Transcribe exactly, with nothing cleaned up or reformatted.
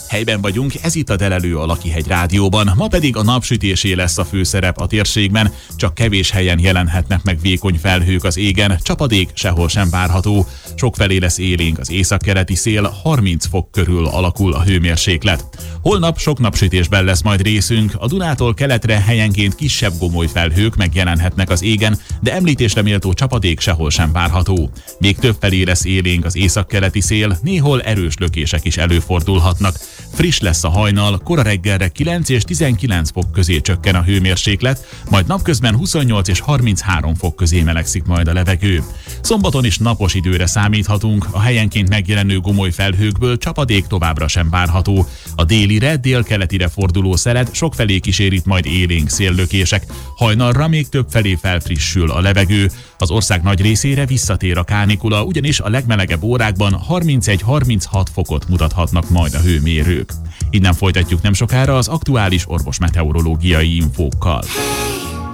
Helyben vagyunk, ez itt a Delelő a Lakihegy Rádióban. Ma pedig a napsütésé lesz a főszerep a térségben, csak kevés helyen jelenhetnek meg vékony felhők az égen, csapadék sehol sem várható. Sokfelé lesz élénk az északkeleti szél, harminc fok körül alakul a hőmérséklet. Holnap sok napsütésben lesz majd részünk, a Dunától keletre helyenként kisebb gomoly felhők megjelenhetnek az égen, de említésre méltó csapadék sehol sem várható. Még többfelé lesz élénk az északkeleti szél, néhol erős lökések is előfordulhatnak. Friss lesz a hajnal, kora reggelre kilenc és tizenkilenc fok közé csökken a hőmérséklet, majd napközben huszonnyolc és harminchárom fok közé melegszik majd a levegő. Szombaton is napos időre számíthatunk, a helyenként megjelenő gomoly felhőkből csapadék továbbra sem várható. A délire, délkeletire forduló szelet sokfelé kísérít majd élénk széllökések. Hajnalra még többfelé felfrissül a levegő. Az ország nagy részére visszatér a kánikula, ugyanis a legmelegebb órákban harmincegy-harminchat fokot mutathatnak majd a hőmérők. Innen folytatjuk nem sokára az aktuális orvosmeteorológiai infókkal.